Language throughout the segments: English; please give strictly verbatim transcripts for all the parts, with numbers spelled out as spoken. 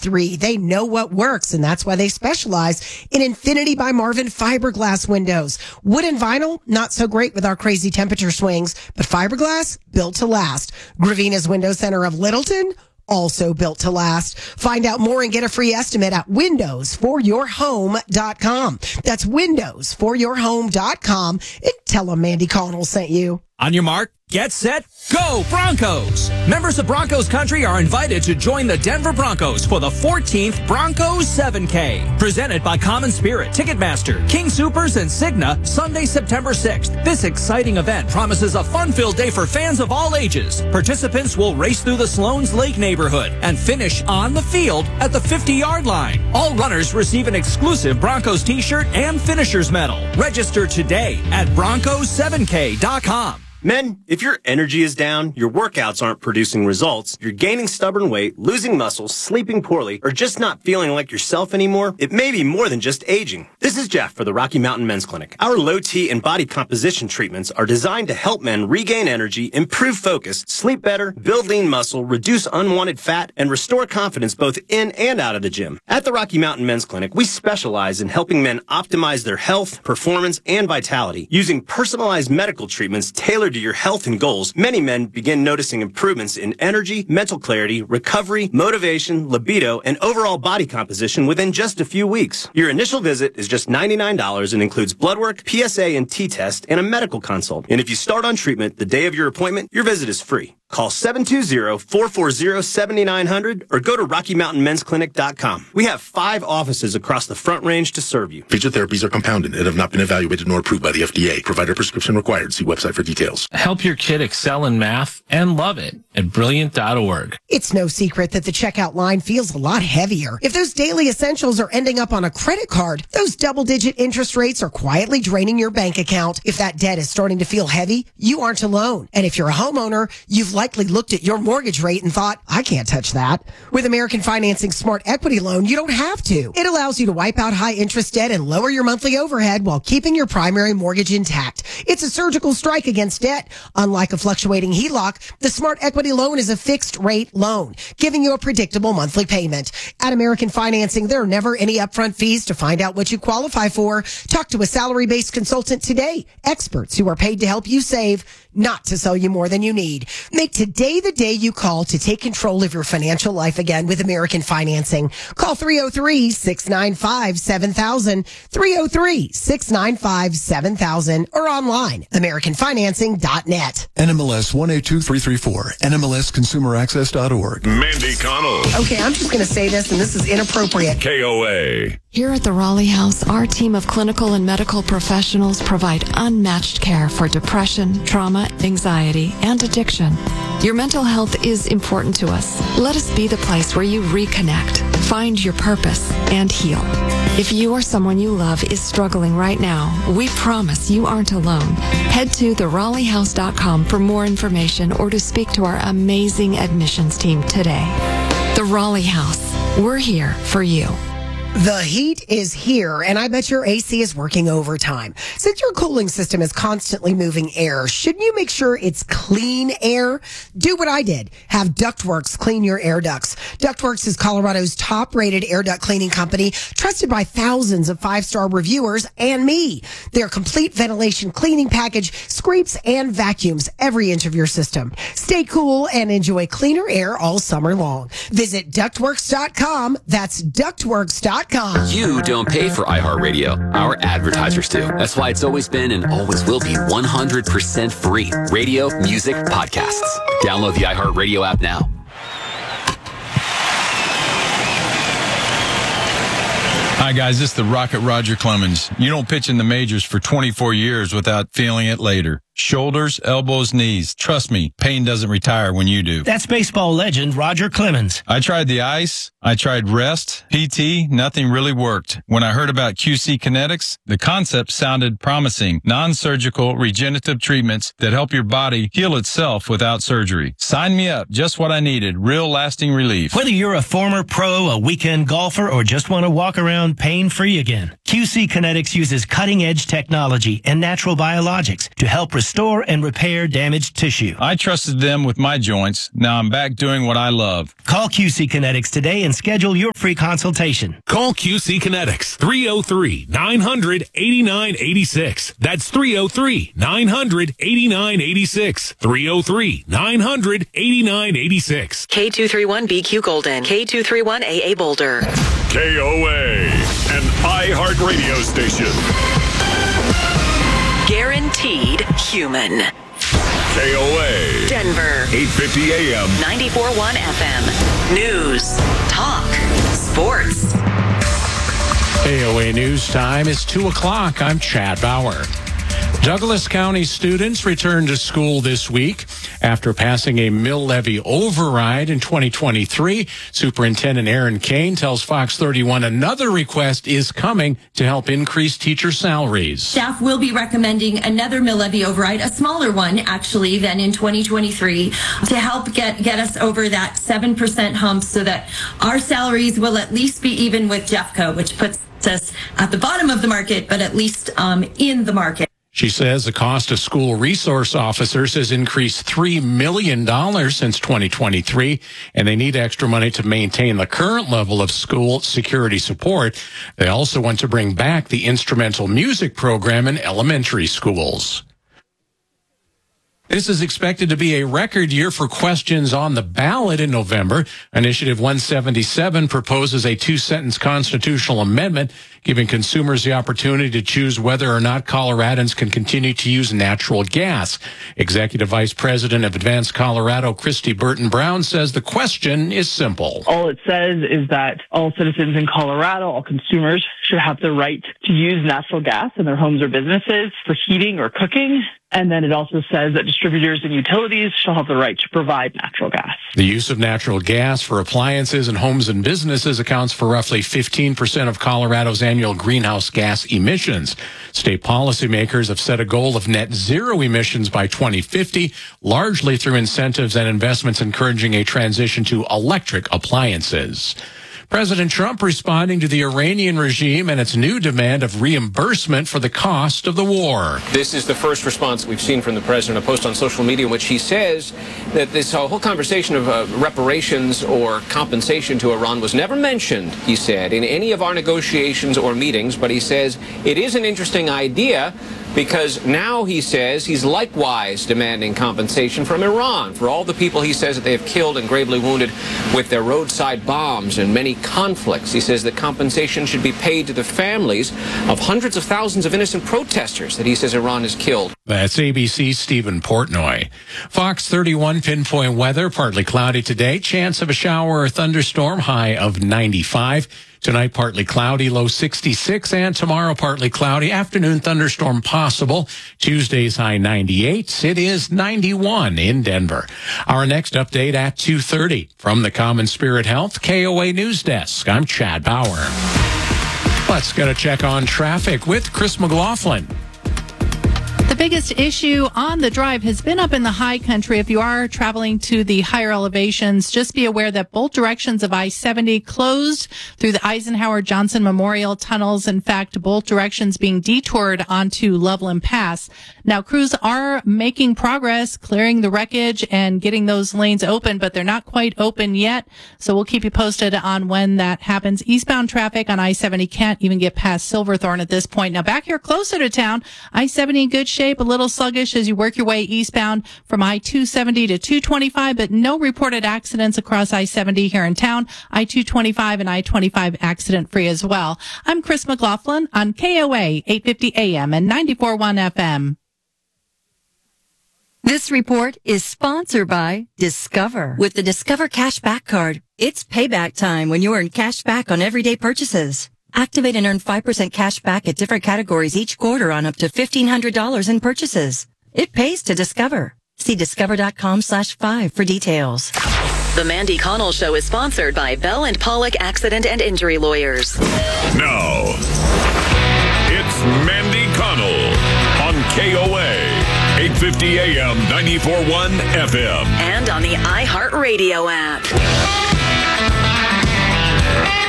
three. They know what works, and that's why they specialize in Infinity by Marvin fiberglass windows. Wood and vinyl, not so great with our crazy temperature swings, but fiberglass, built to last. Gravina's Window Center of Littleton, also built to last. Find out more and get a free estimate at windows for your home dot com. That's windows for your home dot com. And tell them Mandy Connell sent you. On your mark, get set, go Broncos! Members of Broncos Country are invited to join the Denver Broncos for the fourteenth Broncos seven K. Presented by Common Spirit, Ticketmaster, King Soopers, and Cigna, Sunday, September sixth. This exciting event promises a fun-filled day for fans of all ages. Participants will race through the Sloan's Lake neighborhood and finish on the field at the fifty-yard line. All runners receive an exclusive Broncos t-shirt and finisher's medal. Register today at broncos seven k dot com. Men, if your energy is down, your workouts aren't producing results, you're gaining stubborn weight, losing muscle, sleeping poorly, or just not feeling like yourself anymore, it may be more than just aging. This is Jeff for the Rocky Mountain Men's Clinic. Our low T and body composition treatments are designed to help men regain energy, improve focus, sleep better, build lean muscle, reduce unwanted fat, and restore confidence both in and out of the gym. At the Rocky Mountain Men's Clinic, we specialize in helping men optimize their health, performance, and vitality. Using personalized medical treatments tailored to your health and goals, many men begin noticing improvements in energy, mental clarity, recovery, motivation, libido, and overall body composition within just a few weeks. Your initial visit is just ninety-nine dollars and includes blood work, P S A and T-test, and a medical consult. And if you start on treatment the day of your appointment, your visit is free. Call seven two zero, four four zero, seven nine zero zero or go to rocky mountain men's clinic dot com. We have five offices across the Front Range to serve you. Phages therapies are compounded and have not been evaluated nor approved by the F D A. Provider prescription required. See website for details. Help your kid excel in math and love it at brilliant dot org. It's no secret that the checkout line feels a lot heavier. If those daily essentials are ending up on a credit card, those double-digit interest rates are quietly draining your bank account. If that debt is starting to feel heavy, you aren't alone. And if you're a homeowner, you've likely looked at your mortgage rate and thought, I can't touch that. With American Financing Smart Equity Loan, you don't have to. It allows you to wipe out high interest debt and lower your monthly overhead while keeping your primary mortgage intact. It's a surgical strike against debt. Unlike a fluctuating H E L O C, the Smart Equity Loan is a fixed rate loan, giving you a predictable monthly payment. At American Financing, there are never any upfront fees. To find out what you qualify for, talk to a salary-based consultant today. Experts who are paid to help you save, not to sell you more than you need. Make today the day you call to take control of your financial life again with American Financing. Call three oh three, six nine five, seven thousand, three oh three, six nine five, seven thousand, or online, american financing dot net. N M L S one eight two three three four, N M L S consumer access dot org. Mandy Connell. Okay, I'm just going to say this, and this is inappropriate. K O A. Here at the Raleigh House, our team of clinical and medical professionals provide unmatched care for depression, trauma, anxiety, and addiction. Your mental health is important to us. Let us be the place where you reconnect, find your purpose, and heal. If you or someone you love is struggling right now, we promise you aren't alone. Head to the raleigh house dot com for more information or to speak to our amazing admissions team today. The Raleigh House. We're here for you. The heat is here, and I bet your A C is working overtime. Since your cooling system is constantly moving air, shouldn't you make sure it's clean air? Do what I did. Have Ductworks clean your air ducts. Ductworks is Colorado's top-rated air duct cleaning company, trusted by thousands of five-star reviewers and me. Their complete ventilation cleaning package scrapes and vacuums every inch of your system. Stay cool and enjoy cleaner air all summer long. Visit ductworks dot com. That's ductworks dot com. You don't pay for iHeartRadio. Our advertisers do. That's why it's always been and always will be one hundred percent free. Radio, music, podcasts. Download the iHeartRadio app now. Hi, guys. This is the Rocket Roger Clemens. You don't pitch in the majors for twenty-four years without feeling it later. Shoulders, elbows, knees. Trust me, pain doesn't retire when you do. That's baseball legend Roger Clemens. I tried the ice. I tried rest, P T. Nothing really worked. When I heard about Q C Kinetics, the concept sounded promising. Non-surgical regenerative treatments that help your body heal itself without surgery. Sign me up. Just what I needed. Real lasting relief. Whether you're a former pro, a weekend golfer, or just want to walk around pain-free again, Q C Kinetics uses cutting-edge technology and natural biologics to help restore restore and repair damaged tissue. I trusted them with my joints. Now I'm back doing what I love. Call Q C Kinetics today and schedule your free consultation. Call Q C Kinetics, three oh three, nine hundred, eighty-nine eighty-six. That's three oh three, nine hundred, eighty-nine eighty-six. three oh three, nine hundred, eighty-nine eighty-six. K two thirty-one B Q Golden, K two thirty-one A A Boulder. K O A, an iHeart radio station. Guaranteed human. K O A. Denver. eight fifty A M. ninety-four point one F M. News. Talk. Sports. K O A News Time is two o'clock. I'm Chad Bauer. Douglas County students returned to school this week after passing a mill levy override in twenty twenty-three. Superintendent Aaron Kane tells Fox thirty-one another request is coming to help increase teacher salaries. Staff will be recommending another mill levy override, a smaller one actually than in twenty twenty-three, to help get, get us over that seven percent hump so that our salaries will at least be even with Jeffco, which puts us at the bottom of the market, but at least um, in the market. She says the cost of school resource officers has increased three million dollars since twenty twenty-three, and they need extra money to maintain the current level of school security support. They also want to bring back the instrumental music program in elementary schools. This is expected to be a record year for questions on the ballot in November. Initiative one seventy-seven proposes a two-sentence constitutional amendment giving consumers the opportunity to choose whether or not Coloradans can continue to use natural gas. Executive Vice President of Advanced Colorado, Christy Burton Brown, says the question is simple. All it says is that all citizens in Colorado, all consumers, should have the right to use natural gas in their homes or businesses for heating or cooking. And then it also says that distributors and utilities shall have the right to provide natural gas. The use of natural gas for appliances in homes and businesses accounts for roughly fifteen percent of Colorado's annual greenhouse gas emissions. State policymakers have set a goal of net zero emissions by twenty fifty, largely through incentives and investments encouraging a transition to electric appliances. President Trump responding to the Iranian regime and its new demand of reimbursement for the cost of the war. This is the first response we've seen from the president, a post on social media in which he says that this whole conversation of uh, reparations or compensation to Iran was never mentioned, he said, in any of our negotiations or meetings, but he says it is an interesting idea because now he says he's likewise demanding compensation from Iran for all the people he says that they have killed and gravely wounded with their roadside bombs and many conflicts. He says that compensation should be paid to the families of hundreds of thousands of innocent protesters that he says Iran has killed. That's A B C's Stephen Portnoy. Fox thirty-one pinpoint weather, partly cloudy today. Chance of a shower or thunderstorm, high of ninety-five. Tonight, partly cloudy, low sixty-six, and tomorrow, partly cloudy, afternoon thunderstorm possible. Tuesday's high ninety-eight. It is ninety-one in Denver. Our next update at two thirty. From the Common Spirit Health K O A News Desk, I'm Chad Bauer. Let's get a check on traffic with Chris McLaughlin. The biggest issue on the drive has been up in the high country. If you are traveling to the higher elevations, just be aware that both directions of I seventy closed through the Eisenhower Johnson Memorial tunnels. In fact, both directions being detoured onto Loveland Pass. Now, crews are making progress, clearing the wreckage and getting those lanes open, but they're not quite open yet. So we'll keep you posted on when that happens. Eastbound traffic on I seventy can't even get past Silverthorne at this point. Now, back here closer to town, I seventy in good shape. A little sluggish as you work your way eastbound from I two seventy to two twenty-five, but no reported accidents across I seventy here in town. I two twenty-five and I twenty-five accident free as well. I'm Chris McLaughlin on K O A eight fifty A M and ninety-four point one F M. This report is sponsored by Discover. With the Discover Cashback Card, it's payback time when you earn cash back on everyday purchases. Activate and earn five percent cash back at different categories each quarter on up to fifteen hundred dollars in purchases. It pays to Discover. See discover.com slash five for details. The Mandy Connell Show is sponsored by Bell and Pollock Accident and Injury Lawyers. Now, it's Mandy Connell on K O A, eight fifty A M, ninety-four point one F M. And on the iHeartRadio app.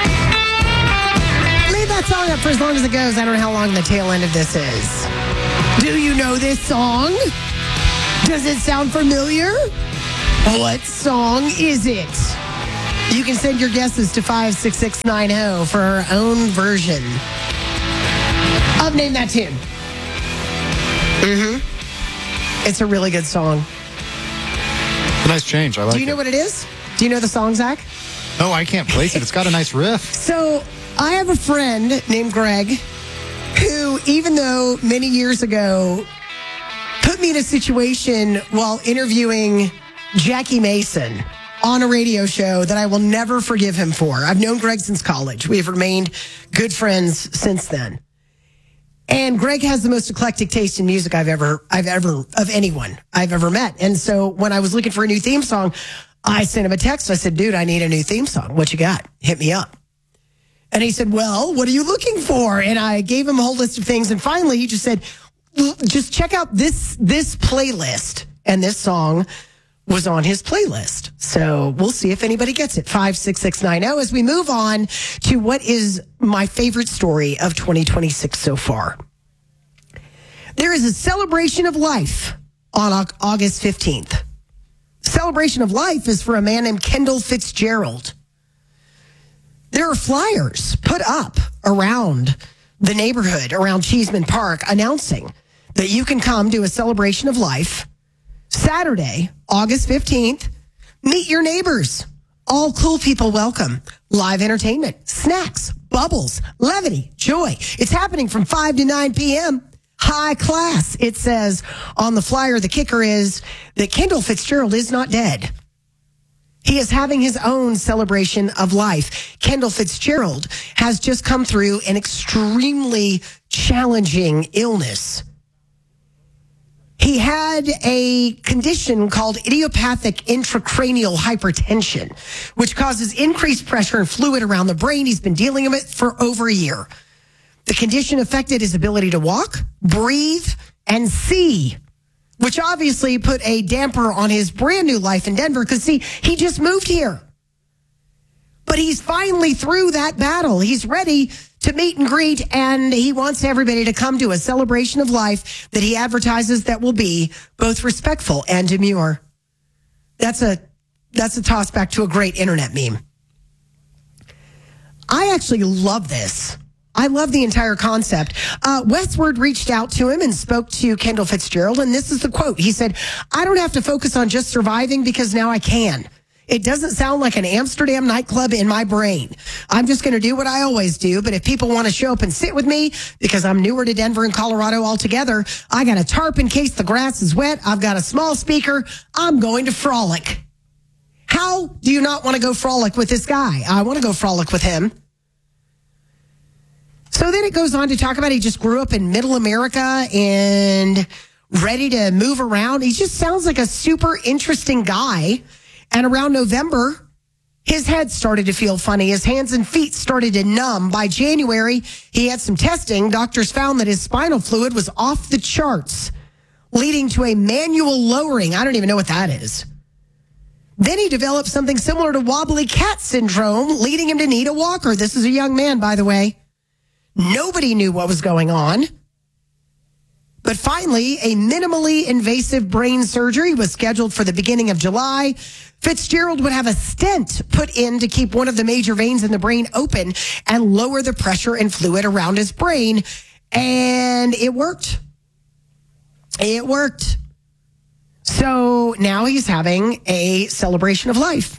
Leave that song up for as long as it goes. I don't know how long the tail end of this is. Do you know this song? Does it sound familiar? What song is it? You can send your guesses to five six six nine zero for our own version of Name That Tune. Mm-hmm. It's a really good song. A nice change. I like it. Do you know what it is? Do you know the song, Zach? No, I can't place it. It's got a nice riff. So I have a friend named Greg who, even though many years ago, put me in a situation while interviewing Jackie Mason on a radio show that I will never forgive him for. I've known Greg since college. We have remained good friends since then. And Greg has the most eclectic taste in music I've ever, I've ever, of anyone I've ever met. And so when I was looking for a new theme song, I sent him a text. I said, dude, I need a new theme song. What you got? Hit me up. And he said, well, what are you looking for? And I gave him a whole list of things. And finally, he just said, well, just check out this, this playlist. And this song was on his playlist. So we'll see if anybody gets it. five six six nine zero as we move on to what is my favorite story of twenty twenty-six so far. There is a celebration of life on August fifteenth. Celebration of life is for a man named Kendall Fitzgerald. There are flyers put up around the neighborhood, around Cheeseman Park, announcing that you can come to a celebration of life Saturday, August fifteenth. Meet your neighbors. All cool people welcome. Live entertainment, snacks, bubbles, levity, joy. It's happening from five to nine p.m. High class, it says on the flyer. The kicker is that Kendall Fitzgerald is not dead. He is having his own celebration of life. Kendall Fitzgerald has just come through an extremely challenging illness. He had a condition called idiopathic intracranial hypertension, which causes increased pressure and fluid around the brain. He's been dealing with it for over a year. The condition affected his ability to walk, breathe, and see, which obviously put a damper on his brand new life in Denver because, see, he just moved here. But he's finally through that battle. He's ready to meet and greet, and he wants everybody to come to a celebration of life that he advertises that will be both respectful and demure. That's a, that's a toss back to a great internet meme. I actually love this. I love the entire concept. Uh, Westward reached out to him and spoke to Kendall Fitzgerald, and this is the quote. He said, I don't have to focus on just surviving because now I can. It doesn't sound like an Amsterdam nightclub in my brain. I'm just going to do what I always do, but if people want to show up and sit with me because I'm newer to Denver and Colorado altogether, I got a tarp in case the grass is wet. I've got a small speaker. I'm going to frolic. How do you not want to go frolic with this guy? I want to go frolic with him. So then it goes on to talk about he just grew up in middle America and ready to move around. He just sounds like a super interesting guy. And around November, his head started to feel funny. His hands and feet started to numb. By January, he had some testing. Doctors found that his spinal fluid was off the charts, leading to a manual lowering. I don't even know what that is. Then he developed something similar to wobbly cat syndrome, leading him to need a walker. This is a young man, by the way. Nobody knew what was going on. But finally, a minimally invasive brain surgery was scheduled for the beginning of July. Fitzgerald would have a stent put in to keep one of the major veins in the brain open and lower the pressure and fluid around his brain. And it worked. It worked. So now he's having a celebration of life.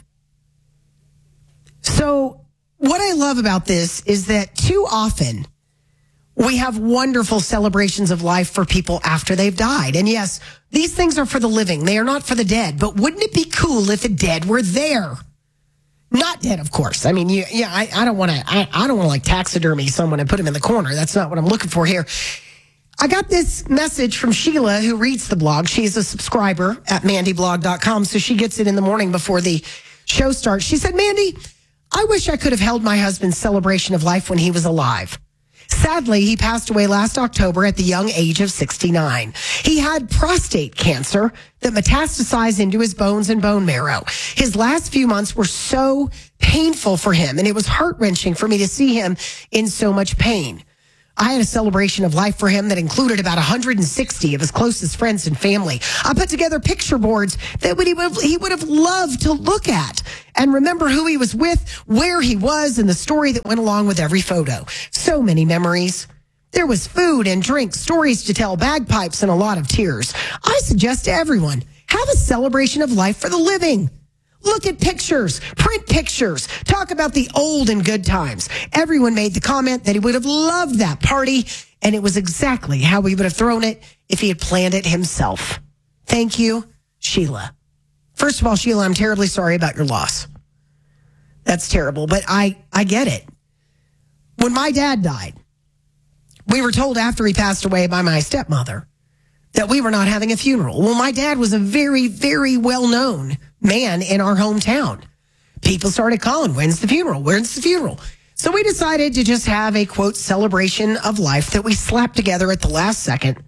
So what I love about this is that too often we have wonderful celebrations of life for people after they've died. And yes, these things are for the living. They are not for the dead. But wouldn't it be cool if the dead were there? Not dead, of course. I mean, you, yeah, I, I don't want to, I, I don't want to like taxidermy someone and put him in the corner. That's not what I'm looking for here. I got this message from Sheila, who reads the blog. She's a subscriber at mandy blog dot com, so she gets it in the morning before the show starts. She said, Mandy, I wish I could have held my husband's celebration of life when he was alive. Sadly, he passed away last October at the young age of sixty-nine. He had prostate cancer that metastasized into his bones and bone marrow. His last few months were so painful for him, and it was heart-wrenching for me to see him in so much pain. I had a celebration of life for him that included about one hundred sixty of his closest friends and family. I put together picture boards that would he, would have, he would have loved to look at and remember who he was with, where he was, and the story that went along with every photo. So many memories. There was food and drink, stories to tell, bagpipes, and a lot of tears. I suggest to everyone, have a celebration of life for the living. Look at pictures, print pictures, talk about the old and good times. Everyone made the comment that he would have loved that party, and it was exactly how he would have thrown it if he had planned it himself. Thank you, Sheila. First of all, Sheila, I'm terribly sorry about your loss. That's terrible, but I, I get it. When my dad died, we were told after he passed away by my stepmother that we were not having a funeral. Well, my dad was a very, very well-known man in our hometown. People started calling, when's the funeral? When's the funeral? So we decided to just have a, quote, celebration of life that we slapped together at the last second.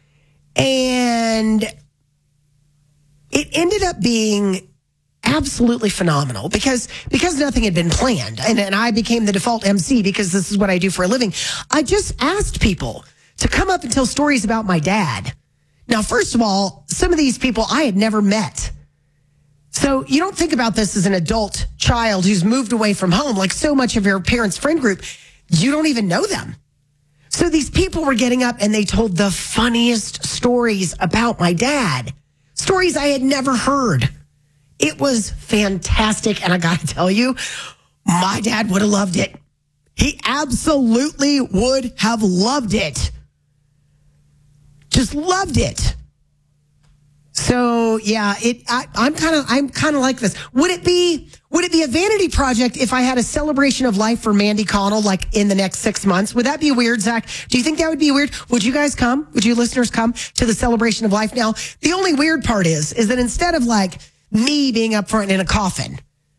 And it ended up being absolutely phenomenal because because nothing had been planned. And, and I became the default M C because this is what I do for a living. I just asked people to come up and tell stories about my dad. Now, first of all, some of these people I had never met. So you don't think about this as an adult child who's moved away from home, like so much of your parents' friend group. You don't even know them. So these people were getting up and they told the funniest stories about my dad. Stories I had never heard. It was fantastic. And I got to tell you, my dad would have loved it. He absolutely would have loved it. Just loved it. So yeah, it. I, I'm kind of. I'm kind of like this. Would it be? Would it be a vanity project if I had a celebration of life for Mandy Connell, like in the next six months? Would that be weird, Zach? Do you think that would be weird? Would you guys come? Would you listeners come to the celebration of life? Now, the only weird part is, is that instead of like me being up front in a coffin,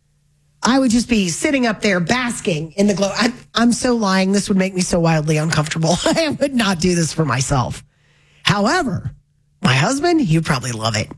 I would just be sitting up there basking in the glow. I'm, I'm so lying. This would make me so wildly uncomfortable. I would not do this for myself. However, my husband, he'd probably love it.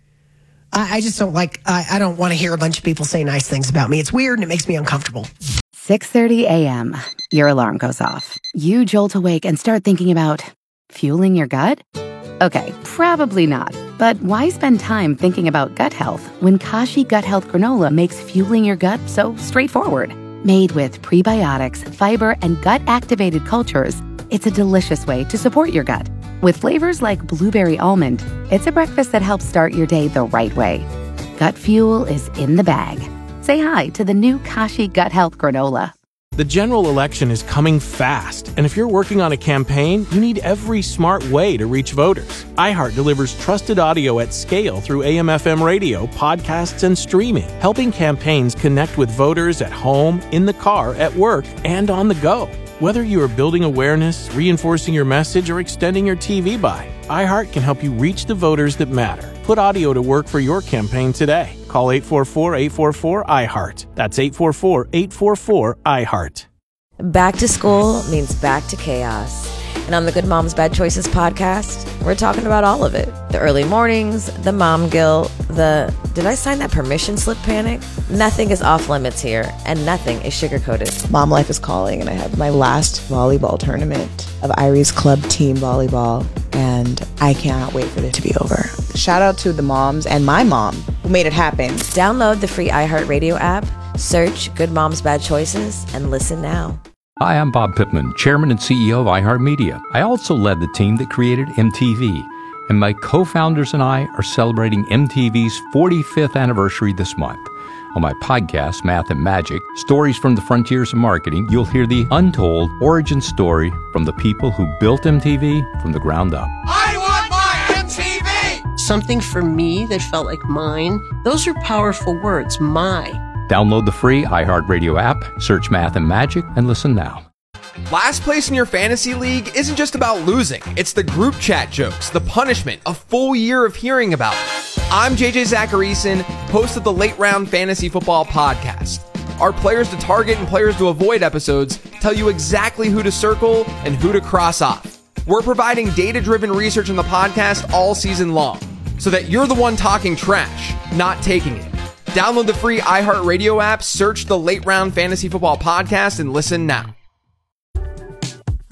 I, I just don't like, I, I don't want to hear a bunch of people say nice things about me. It's weird and it makes me uncomfortable. six thirty a.m. Your alarm goes off. You jolt awake and start thinking about fueling your gut? Okay, probably not. But why spend time thinking about gut health when Kashi Gut Health Granola makes fueling your gut so straightforward? Made with prebiotics, fiber, and gut-activated cultures, it's a delicious way to support your gut. With flavors like blueberry almond, it's a breakfast that helps start your day the right way. Gut fuel is in the bag. Say hi to the new Kashi Gut Health Granola. The general election is coming fast, and if you're working on a campaign, you need every smart way to reach voters. iHeart delivers trusted audio at scale through A M F M radio, podcasts, and streaming, helping campaigns connect with voters at home, in the car, at work, and on the go. Whether you are building awareness, reinforcing your message, or extending your T V buy, iHeart can help you reach the voters that matter. Put audio to work for your campaign today. Call eight four four, eight four four, I heart. That's eight four four, eight four four, I heart. Back to school means back to chaos. And on the Good Moms Bad Choices podcast, we're talking about all of it. The early mornings, the mom guilt, the did I sign that permission slip panic? Nothing is off limits here, and nothing is sugar-coated. Mom life is calling, and I have my last volleyball tournament of Irie's Club Team Volleyball, and I cannot wait for it to be over. Shout out to the moms and my mom who made it happen. Download the free iHeartRadio app, search Good Moms Bad Choices, and listen now. Hi, I'm Bob Pittman, Chairman and C E O of iHeartMedia. I also led the team that created M T V, and my co-founders and I are celebrating M T V's forty-fifth anniversary this month. On my podcast, Math and Magic, Stories from the Frontiers of Marketing, you'll hear the untold origin story from the people who built M T V from the ground up. I want my M T V! Something for me that felt like mine. Those are powerful words, my. Download the free iHeartRadio app, search Math and Magic, and listen now. Last place in your fantasy league isn't just about losing. It's the group chat jokes, the punishment, a full year of hearing about it. I'm J J Zacharyson, host of the Late Round Fantasy Football Podcast. Our Players to Target and Players to Avoid episodes tell you exactly who to circle and who to cross off. We're providing data-driven research on the podcast all season long, so that you're the one talking trash, not taking it. Download the free iHeartRadio app, search the Late Round Fantasy Football Podcast, and listen now.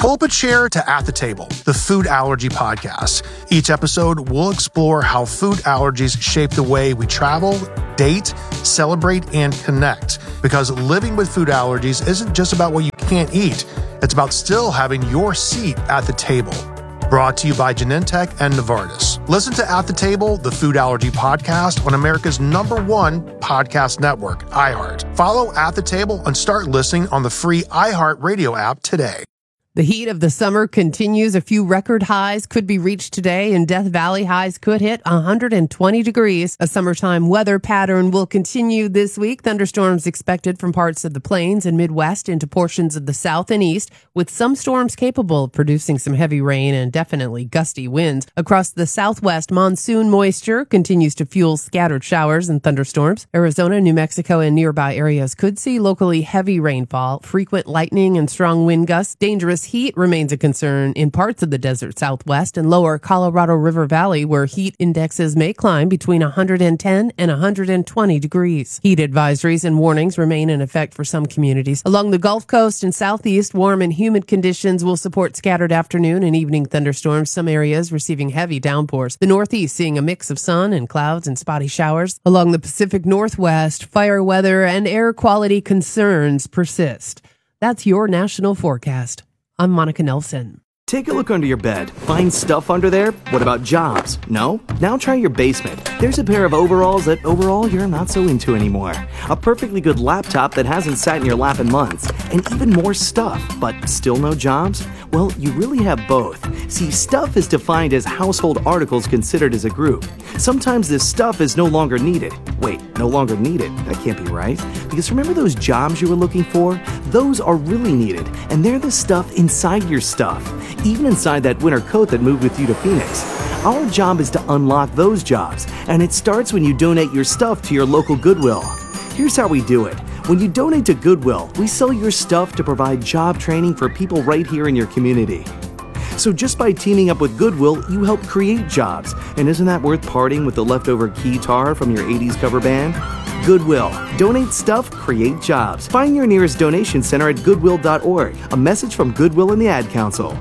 Pull up a chair to At the Table, the food allergy podcast. Each episode, we'll explore how food allergies shape the way we travel, date, celebrate, and connect. Because living with food allergies isn't just about what you can't eat. It's about still having your seat at the table. Brought to you by Genentech and Novartis. Listen to At the Table, the food allergy podcast on America's number one podcast network, iHeart. Follow At the Table and start listening on the free iHeart Radio app today. The heat of the summer continues. A few record highs could be reached today, and Death Valley highs could hit one hundred twenty degrees. A summertime weather pattern will continue this week. Thunderstorms expected from parts of the plains and Midwest into portions of the south and east, with some storms capable of producing some heavy rain and definitely gusty winds. Across the southwest, monsoon moisture continues to fuel scattered showers and thunderstorms. Arizona, New Mexico, and nearby areas could see locally heavy rainfall, frequent lightning, and strong wind gusts. Dangerous heat remains a concern in parts of the desert southwest and lower Colorado River Valley, where heat indexes may climb between one hundred ten and one hundred twenty degrees. Heat advisories and warnings remain in effect for some communities. Along the Gulf Coast and southeast, warm and humid conditions will support scattered afternoon and evening thunderstorms, some areas receiving heavy downpours. The northeast seeing a mix of sun and clouds and spotty showers. Along the Pacific Northwest, fire weather and air quality concerns persist. That's your national forecast. I'm Monica Nelson. Take a look under your bed. Find stuff under there? What about jobs? No? Now try your basement. There's a pair of overalls that overall you're not so into anymore. A perfectly good laptop that hasn't sat in your lap in months. And even more stuff, but still no jobs? Well, you really have both. See, stuff is defined as household articles considered as a group. Sometimes this stuff is no longer needed. Wait, no longer needed? That can't be right. Because remember those jobs you were looking for? Those are really needed, and they're the stuff inside your stuff. Even inside that winter coat that moved with you to Phoenix. Our job is to unlock those jobs, and it starts when you donate your stuff to your local Goodwill. Here's how we do it. When you donate to Goodwill, we sell your stuff to provide job training for people right here in your community. So just by teaming up with Goodwill, you help create jobs. And isn't that worth parting with the leftover guitar from your eighties cover band? Goodwill. Donate stuff, create jobs. Find your nearest donation center at goodwill dot org. A message from Goodwill and the Ad Council.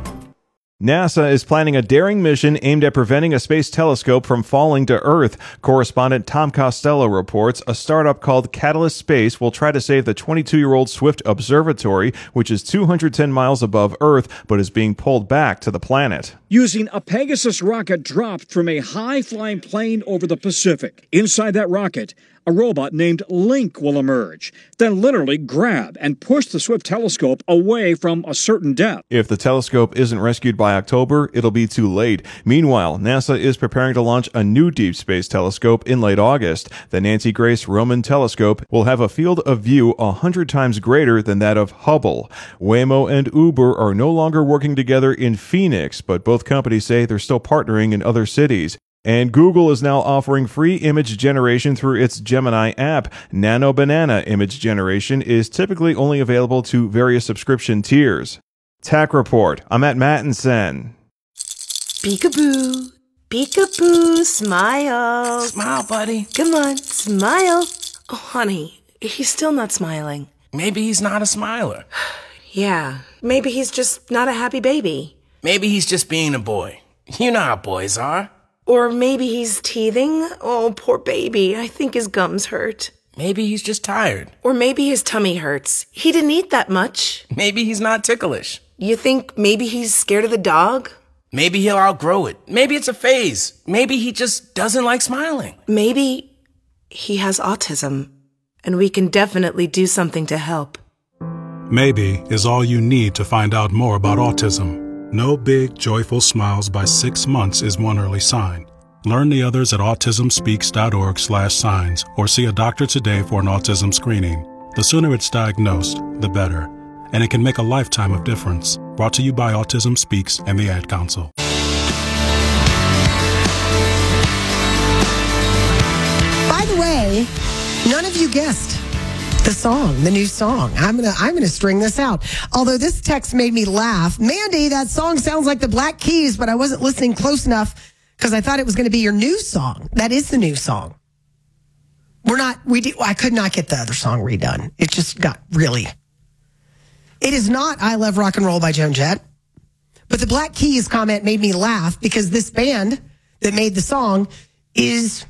NASA is planning a daring mission aimed at preventing a space telescope from falling to Earth. Correspondent Tom Costello reports a startup called Catalyst Space will try to save the twenty-two-year-old Swift Observatory, which is two hundred ten miles above Earth, but is being pulled back to the planet. Using a Pegasus rocket dropped from a high-flying plane over the Pacific. Inside that rocket, a robot named Link will emerge, then literally grab and push the Swift telescope away from a certain depth. If the telescope isn't rescued by October, it'll be too late. Meanwhile, NASA is preparing to launch a new deep space telescope in late August. The Nancy Grace Roman Telescope will have a field of view a hundred times greater than that of Hubble. Waymo and Uber are no longer working together in Phoenix, but both companies say they're still partnering in other cities. And Google is now offering free image generation through its Gemini app. Nano Banana image generation is typically only available to various subscription tiers. Tech Report. I'm at Mattinson. Peekaboo. Peekaboo. Smile. Smile, buddy. Come on, smile. Oh, honey, he's still not smiling. Maybe he's not a smiler. Yeah, maybe he's just not a happy baby. Maybe he's just being a boy. You know how boys are. Or maybe he's teething. Oh, poor baby. I think his gums hurt. Maybe he's just tired. Or maybe his tummy hurts. He didn't eat that much. Maybe he's not ticklish. You think maybe he's scared of the dog? Maybe he'll outgrow it. Maybe it's a phase. Maybe he just doesn't like smiling. Maybe he has autism, and we can definitely do something to help. Maybe is all you need to find out more about autism. No big, joyful smiles by six months is one early sign. Learn the others at autism speaks dot org slash signs or see a doctor today for an autism screening. The sooner it's diagnosed, the better. And it can make a lifetime of difference. Brought to you by Autism Speaks and the Ad Council. By the way, none of you guessed the song, the new song. I'm gonna, I'm gonna string this out. Although this text made me laugh. Mandy, that song sounds like the Black Keys, but I wasn't listening close enough because I thought it was going to be your new song. That is the new song. We're not. We. Did, I could not get the other song redone. It just got really. It is not "I Love Rock and Roll" by Joan Jett. But the Black Keys comment made me laugh because this band that made the song is,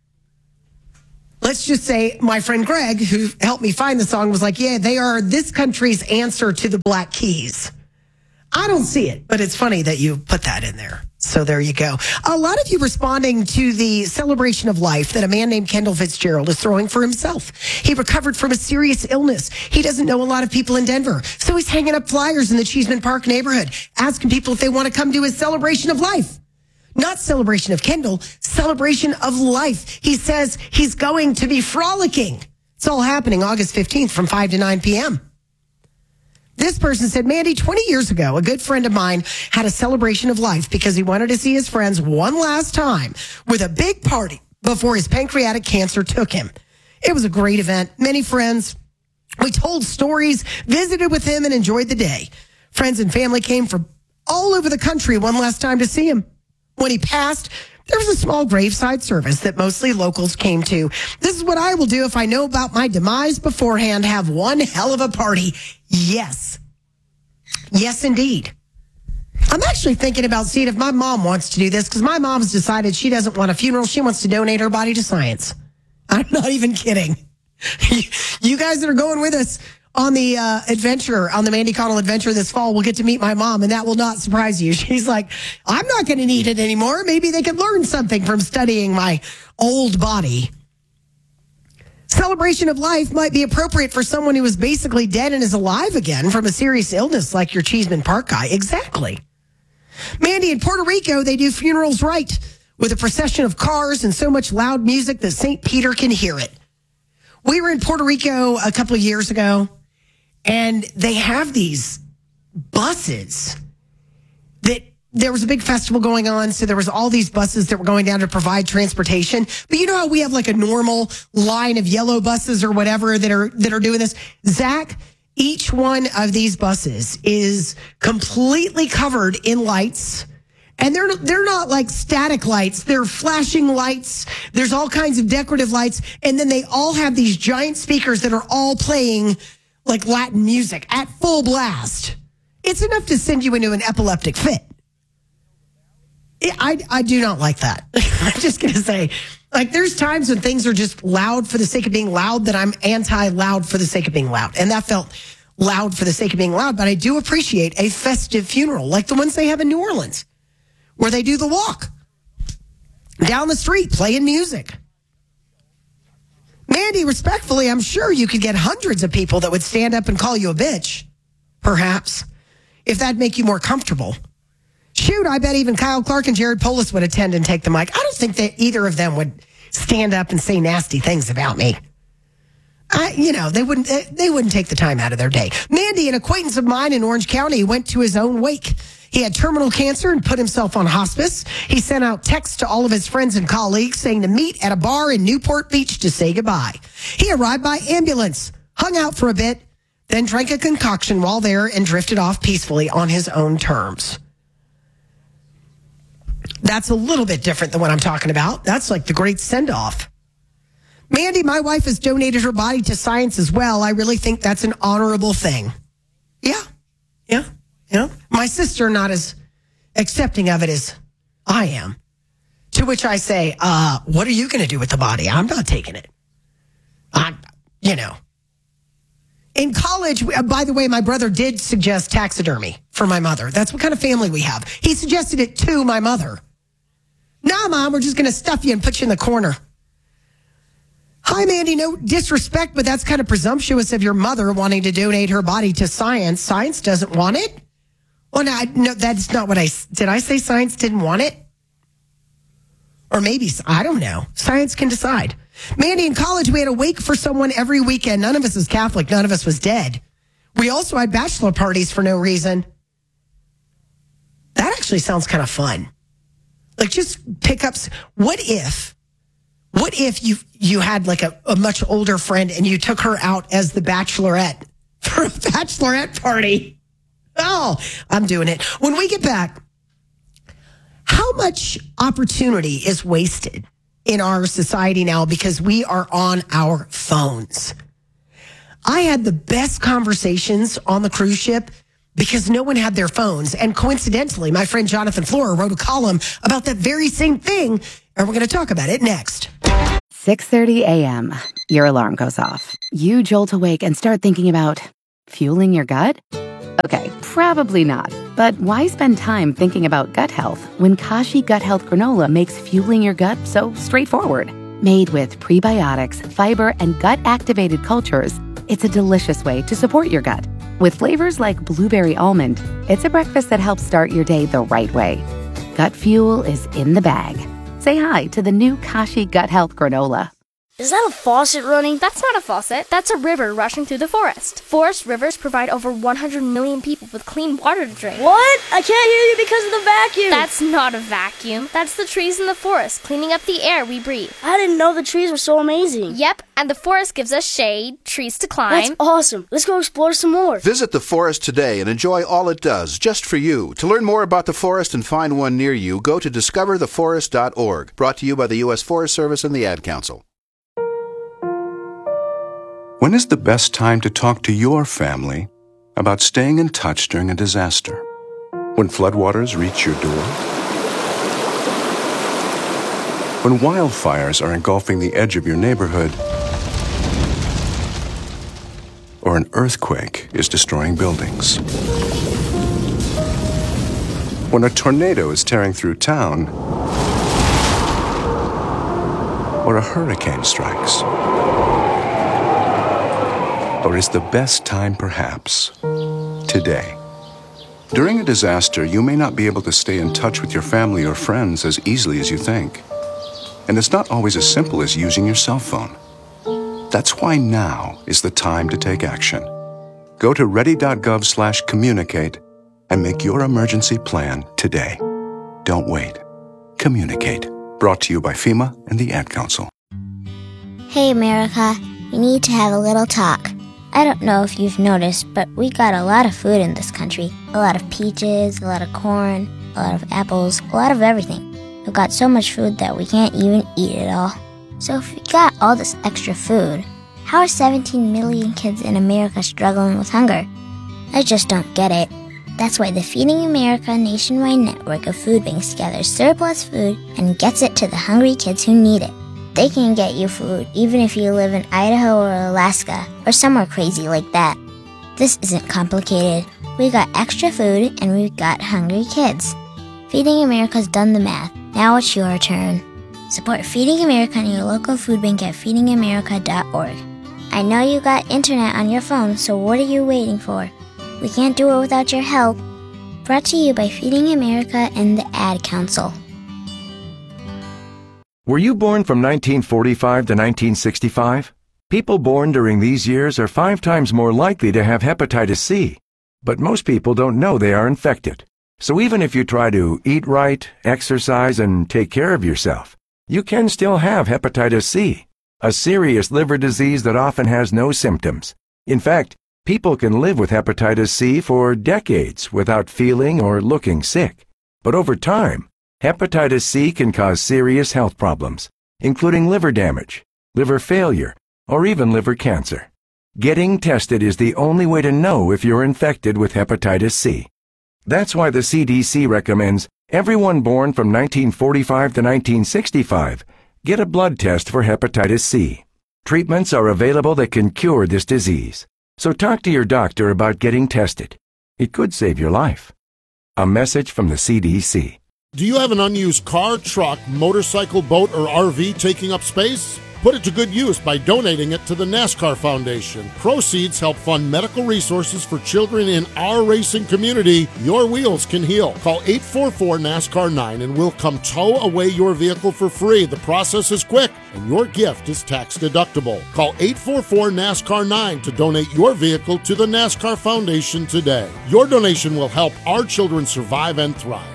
let's just say my friend Greg, who helped me find the song, was like, yeah, they are this country's answer to the Black Keys. I don't see it, but it's funny that you put that in there. So there you go. A lot of you responding to the celebration of life that a man named Kendall Fitzgerald is throwing for himself. He recovered from a serious illness. He doesn't know a lot of people in Denver. So he's hanging up flyers in the Cheeseman Park neighborhood, asking people if they want to come to his celebration of life. Not celebration of Kendall, celebration of life. He says he's going to be frolicking. It's all happening August fifteenth from five to nine p.m. This person said, Mandy, twenty years ago, a good friend of mine had a celebration of life because he wanted to see his friends one last time with a big party before his pancreatic cancer took him. It was a great event. Many friends. We told stories, visited with him, and enjoyed the day. Friends and family came from all over the country one last time to see him. When he passed, there was a small graveside service that mostly locals came to. This is what I will do if I know about my demise beforehand. Have one hell of a party. Yes. Yes, indeed. I'm actually thinking about seeing if my mom wants to do this because my mom's decided she doesn't want a funeral. She wants to donate her body to science. I'm not even kidding. You guys that are going with us on the uh, adventure, on the Mandy Connell adventure this fall, we'll get to meet my mom, and that will not surprise you. She's like, I'm not going to need it anymore. Maybe they could learn something from studying my old body. Celebration of life might be appropriate for someone who is basically dead and is alive again from a serious illness like your Cheeseman Park guy. Exactly. Mandy, in Puerto Rico, they do funerals right with a procession of cars and so much loud music that Saint Peter can hear it. We were in Puerto Rico a couple of years ago, and they have these buses that there was a big festival going on. So there was all these buses that were going down to provide transportation. But you know how we have like a normal line of yellow buses or whatever that are, that are doing this? Zach, each one of these buses is completely covered in lights. And they're, they're not like static lights. They're flashing lights. There's all kinds of decorative lights. And then they all have these giant speakers that are all playing like Latin music at full blast. It's enough to send you into an epileptic fit. I, I do not like that. I'm just going to say, like, there's times when things are just loud for the sake of being loud that I'm anti-loud for the sake of being loud. And that felt loud for the sake of being loud. But I do appreciate a festive funeral like the ones they have in New Orleans, where they do the walk down the street playing music. Mandy, respectfully, I'm sure you could get hundreds of people that would stand up and call you a bitch, perhaps, if that'd make you more comfortable. Shoot, I bet even Kyle Clark and Jared Polis would attend and take the mic. I don't think that either of them would stand up and say nasty things about me. I, you know, they wouldn't, they wouldn't take the time out of their day. Mandy, an acquaintance of mine in Orange County, went to his own wake. He had terminal cancer and put himself on hospice. He sent out texts to all of his friends and colleagues saying to meet at a bar in Newport Beach to say goodbye. He arrived by ambulance, hung out for a bit, then drank a concoction while there and drifted off peacefully on his own terms. That's a little bit different than what I'm talking about. That's like the great send-off. Mandy, my wife has donated her body to science as well. I really think that's an honorable thing. Yeah, yeah. You know, my sister not as accepting of it as I am. To which I say, uh, what are you going to do with the body? I'm not taking it. I'm, you know. In college, by the way, my brother did suggest taxidermy for my mother. That's what kind of family we have. He suggested it to my mother. Nah, Mom, we're just going to stuff you and put you in the corner. Hi, Mandy, no disrespect, but that's kind of presumptuous of your mother wanting to donate her body to science. Science doesn't want it. Well, no, no, that's not what I, did I say science didn't want it? Or maybe, I don't know. Science can decide. Mandy, in college, we had a wake for someone every weekend. None of us was Catholic. None of us was dead. We also had bachelor parties for no reason. That actually sounds kind of fun. Like, just pick up, what if, what if you, you had like a, a much older friend and you took her out as the bachelorette for a bachelorette party? Oh, I'm doing it. When we get back, how much opportunity is wasted in our society now because we are on our phones? I had the best conversations on the cruise ship because no one had their phones. And coincidentally, my friend Jonathan Flora wrote a column about that very same thing, and we're going to talk about it next. six thirty a.m. Your alarm goes off. You jolt awake and start thinking about fueling your gut? Okay, probably not. But why spend time thinking about gut health when Kashi Gut Health Granola makes fueling your gut so straightforward? Made with prebiotics, fiber, and gut-activated cultures, it's a delicious way to support your gut. With flavors like blueberry almond, it's a breakfast that helps start your day the right way. Gut fuel is in the bag. Say hi to the new Kashi Gut Health Granola. Is that a faucet running? That's not a faucet. That's a river rushing through the forest. Forest rivers provide over one hundred million people with clean water to drink. What? I can't hear you because of the vacuum. That's not a vacuum. That's the trees in the forest cleaning up the air we breathe. I didn't know the trees were so amazing. Yep, and the forest gives us shade, trees to climb. That's awesome. Let's go explore some more. Visit the forest today and enjoy all it does, just for you. To learn more about the forest and find one near you, go to discover the forest dot org. Brought to you by the U S Forest Service and the Ad Council. When is the best time to talk to your family about staying in touch during a disaster? When floodwaters reach your door? When wildfires are engulfing the edge of your neighborhood? Or an earthquake is destroying buildings? When a tornado is tearing through town? Or a hurricane strikes? Or is the best time perhaps today? During a disaster, you may not be able to stay in touch with your family or friends as easily as you think. And it's not always as simple as using your cell phone. That's why now is the time to take action. Go to ready.gov slash communicate and make your emergency plan today. Don't wait. Communicate. Brought to you by FEMA and the Ad Council. Hey, America. We need to have a little talk. I don't know if you've noticed, but we got a lot of food in this country. A lot of peaches, a lot of corn, a lot of apples, a lot of everything. We've got so much food that we can't even eat it all. So if we got all this extra food, how are seventeen million kids in America struggling with hunger? I just don't get it. That's why the Feeding America nationwide network of food banks gathers surplus food and gets it to the hungry kids who need it. They can get you food even if you live in Idaho or Alaska or somewhere crazy like that. This isn't complicated. We got extra food and we've got hungry kids. Feeding America's done the math. Now it's your turn. Support Feeding America and your local food bank at feeding america dot org. I know you got internet on your phone, so what are you waiting for? We can't do it without your help. Brought to you by Feeding America and the Ad Council. Were you born from nineteen forty-five to nineteen sixty-five? People born during these years are five times more likely to have hepatitis C, but most people don't know they are infected. So even if you try to eat right, exercise, and take care of yourself, you can still have hepatitis C, a serious liver disease that often has no symptoms. In fact, people can live with hepatitis C for decades without feeling or looking sick. But over time, hepatitis C can cause serious health problems, including liver damage, liver failure, or even liver cancer. Getting tested is the only way to know if you're infected with hepatitis C. That's why the C D C recommends everyone born from nineteen forty-five to nineteen sixty-five get a blood test for hepatitis C. Treatments are available that can cure this disease. So talk to your doctor about getting tested. It could save your life. A message from the C D C. Do you have an unused car, truck, motorcycle, boat, or R V taking up space? Put it to good use by donating it to the NASCAR Foundation. Proceeds help fund medical resources for children in our racing community. Your wheels can heal. Call eight four four NASCAR nine and we'll come tow away your vehicle for free. The process is quick and your gift is tax deductible. Call eight four four NASCAR nine to donate your vehicle to the NASCAR Foundation today. Your donation will help our children survive and thrive.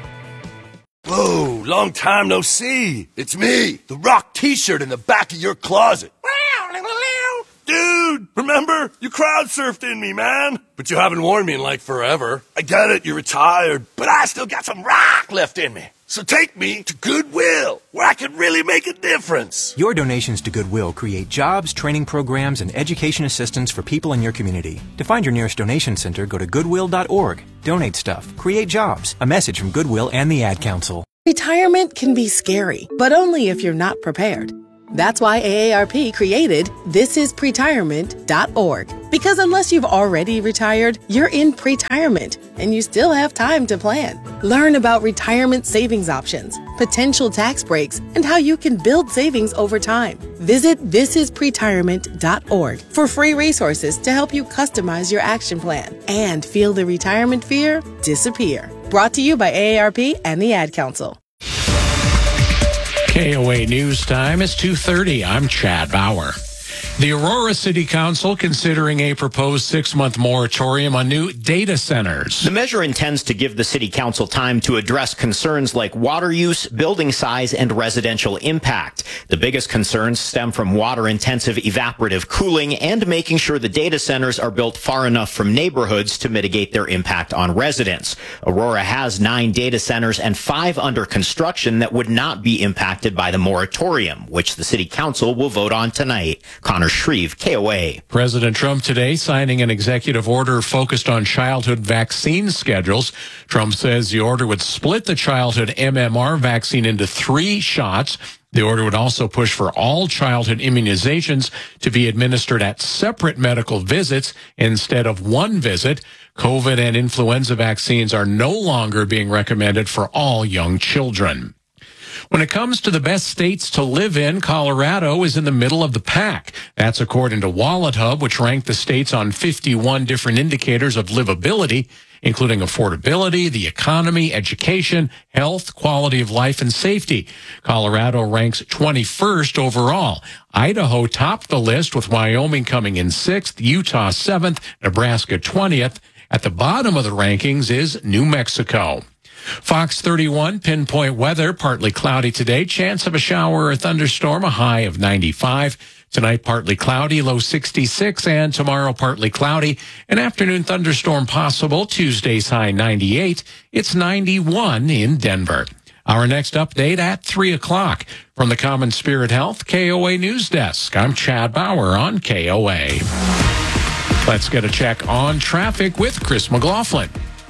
Whoa, long time no see. It's me, the Rock t-shirt in the back of your closet. Dude, remember? You crowd surfed in me, man. But you haven't worn me in like forever. I get it, you're retired, but I still got some rock left in me. So take me to Goodwill, where I can really make a difference. Your donations to Goodwill create jobs, training programs, and education assistance for people in your community. To find your nearest donation center, go to goodwill dot org. Donate stuff. Create jobs. A message from Goodwill and the Ad Council. Retirement can be scary, but only if you're not prepared. That's why A A R P created this is pretirement dot org. Because unless you've already retired, you're in pretirement, and you still have time to plan. Learn about retirement savings options, potential tax breaks, and how you can build savings over time. Visit this is pretirement dot org for free resources to help you customize your action plan and feel the retirement fear disappear. Brought to you by A A R P and the Ad Council. K O A News Time is two thirty. I'm Chad Bauer. The Aurora City Council considering a proposed six-month moratorium on new data centers. The measure intends to give the City Council time to address concerns like water use, building size, and residential impact. The biggest concerns stem from water-intensive evaporative cooling and making sure the data centers are built far enough from neighborhoods to mitigate their impact on residents. Aurora has nine data centers and five under construction that would not be impacted by the moratorium, which the City Council will vote on tonight. Connor Shreve, K O A. President Trump today signing an executive order focused on childhood vaccine schedules. Trump says the order would split the childhood M M R vaccine into three shots. The order would also push for all childhood immunizations to be administered at separate medical visits instead of one visit. COVID and influenza vaccines are no longer being recommended for all young children. When it comes to the best states to live in, Colorado is in the middle of the pack. That's according to Wallet Hub, which ranked the states on fifty-one different indicators of livability, including affordability, the economy, education, health, quality of life, and safety. Colorado ranks twenty-first overall. Idaho topped the list, with Wyoming coming in sixth, Utah seventh, Nebraska twentieth. At the bottom of the rankings is New Mexico. Fox thirty-one pinpoint weather, partly cloudy today. Chance of a shower or thunderstorm, a high of ninety-five. Tonight, partly cloudy, low sixty-six. And tomorrow, partly cloudy. An afternoon thunderstorm possible. Tuesday's high ninety-eight. It's ninety-one in Denver. Our next update at three o'clock. From the Common Spirit Health K O A News Desk, I'm Chad Bauer on K O A. Let's get a check on traffic with Chris McLaughlin.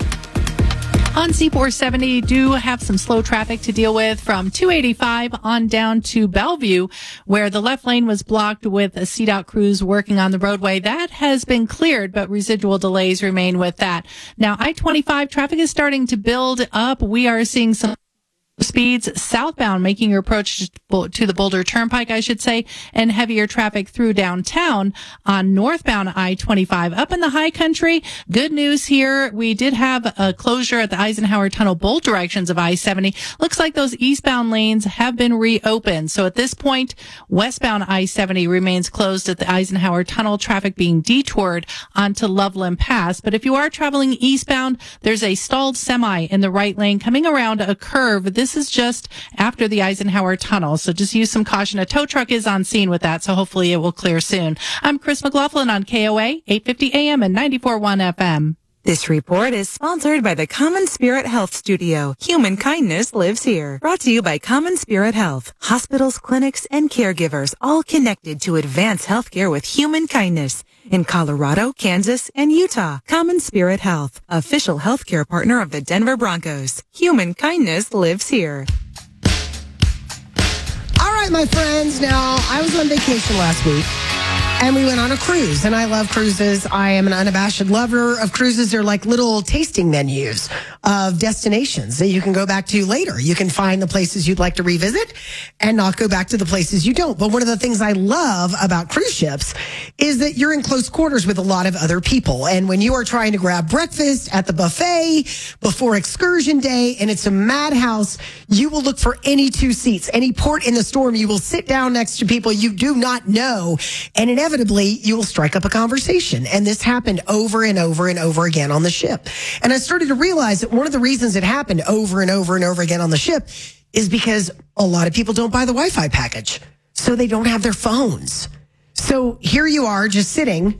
On C four seventy, do have some slow traffic to deal with from two eighty-five on down to Bellevue, where the left lane was blocked with a C DOT crews working on the roadway. That has been cleared, but residual delays remain with that. Now, I twenty-five traffic is starting to build up. We are seeing some speeds southbound, making your approach to the Boulder Turnpike, I should say, and heavier traffic through downtown on northbound I twenty-five. Up in the high country, good news here. We did have a closure at the Eisenhower Tunnel, both directions of I seventy. Looks like those eastbound lanes have been reopened. So at this point, westbound I seventy remains closed at the Eisenhower Tunnel, traffic being detoured onto Loveland Pass. But if you are traveling eastbound, there's a stalled semi in the right lane coming around a curve. This is just after the Eisenhower Tunnel, so just use some caution. A tow truck is on scene with that, so hopefully it will clear soon. I'm Chris McLaughlin on K O A, eight fifty A M and ninety-four point one F M. This report is sponsored by the Common Spirit Health Studio. Human kindness lives here. Brought to you by Common Spirit Health. Hospitals, clinics, and caregivers all connected to advance healthcare with human kindness. In Colorado, Kansas, and Utah, Common Spirit Health, official healthcare partner of the Denver Broncos. Human kindness lives here. All right, my friends. Now, I was on vacation last week, and we went on a cruise, and I love cruises. I am an unabashed lover of cruises. They're like little tasting menus of destinations that you can go back to later. You can find the places you'd like to revisit and not go back to the places you don't. But one of the things I love about cruise ships is that you're in close quarters with a lot of other people. And when you are trying to grab breakfast at the buffet before excursion day and it's a madhouse, you will look for any two seats, any port in the storm. You will sit down next to people you do not know, and inevitably you will strike up a conversation. And this happened over and over and over again on the ship. And I started to realize that one of the reasons it happened over and over and over again on the ship is because a lot of people don't buy the Wi-Fi package, so they don't have their phones. So here you are just sitting.